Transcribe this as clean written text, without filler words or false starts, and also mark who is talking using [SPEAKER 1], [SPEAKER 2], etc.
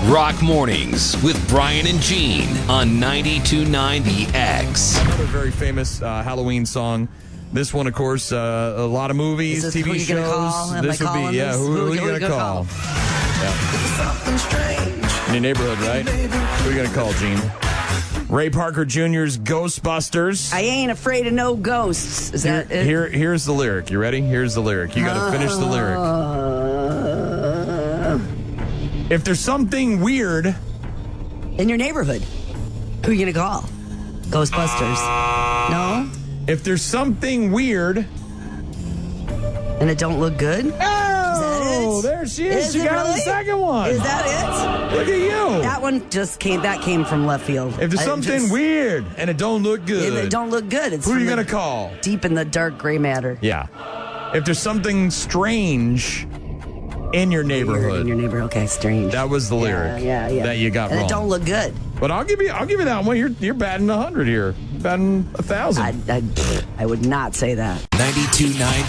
[SPEAKER 1] Rock Mornings with Brian and Gene on 92.9 The X.
[SPEAKER 2] Another very famous Halloween song. This one, of course, a lot of movies,
[SPEAKER 3] Is this
[SPEAKER 2] TV
[SPEAKER 3] who you gonna
[SPEAKER 2] shows.
[SPEAKER 3] call? Am
[SPEAKER 2] This
[SPEAKER 3] I
[SPEAKER 2] would
[SPEAKER 3] calling
[SPEAKER 2] be, yeah,
[SPEAKER 3] this?
[SPEAKER 2] who are you going to call? In your neighborhood, right? Who are you going to call, Gene? Ray Parker Jr.'s Ghostbusters.
[SPEAKER 3] I ain't afraid of no ghosts. Is that it?
[SPEAKER 2] Here's the lyric. You ready? Here's the lyric. You got to finish the lyric. If there's something weird
[SPEAKER 3] In your neighborhood. Who are you going to call? Ghostbusters. No?
[SPEAKER 2] If there's something weird.
[SPEAKER 3] And it don't look good?
[SPEAKER 2] Oh, there she is. She
[SPEAKER 3] it
[SPEAKER 2] got
[SPEAKER 3] really?
[SPEAKER 2] the second one.
[SPEAKER 3] Is that
[SPEAKER 2] Look at you.
[SPEAKER 3] it? That one just came from left field.
[SPEAKER 2] If there's something weird and it don't look good.
[SPEAKER 3] It don't look good. It's
[SPEAKER 2] Who are you
[SPEAKER 3] from
[SPEAKER 2] going to call?
[SPEAKER 3] Deep in the dark gray matter.
[SPEAKER 2] Yeah. If there's something strange in your neighborhood.
[SPEAKER 3] In your neighborhood. Okay, strange.
[SPEAKER 2] That was the lyric
[SPEAKER 3] Yeah.
[SPEAKER 2] that you got
[SPEAKER 3] and
[SPEAKER 2] wrong.
[SPEAKER 3] it don't look good.
[SPEAKER 2] But I'll give you that one. You're batting 100 here. Batting 1,000.
[SPEAKER 3] I would not say that.
[SPEAKER 1] 92.9